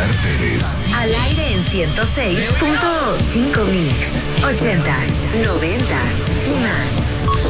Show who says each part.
Speaker 1: Pilar Pérez.
Speaker 2: Al aire en 106.5 Mix. 80s, 90s y más.